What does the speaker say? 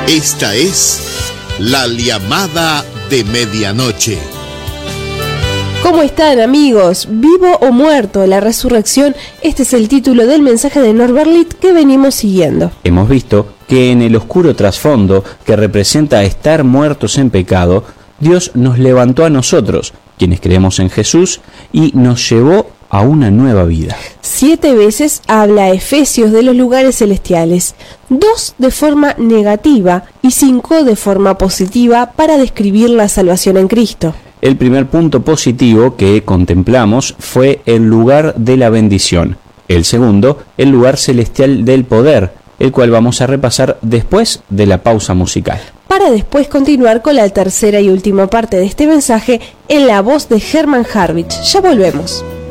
Esta es la llamada de medianoche. ¿Cómo están, amigos? ¿Vivo o muerto? La resurrección. Este es el título del mensaje de Norbert Litt que venimos siguiendo. Hemos visto que en el oscuro trasfondo que representa estar muertos en pecado, Dios nos levantó a nosotros, quienes creemos en Jesús, y nos llevó a una nueva vida. 7 veces habla Efesios de los lugares celestiales, 2 de forma negativa y 5 de forma positiva para describir la salvación en Cristo. El primer punto positivo que contemplamos fue el lugar de la bendición. El segundo, el lugar celestial del poder, el cual vamos a repasar después de la pausa musical. Para después continuar con la tercera y última parte de este mensaje en la voz de Hermann Harwitz. Ya volvemos.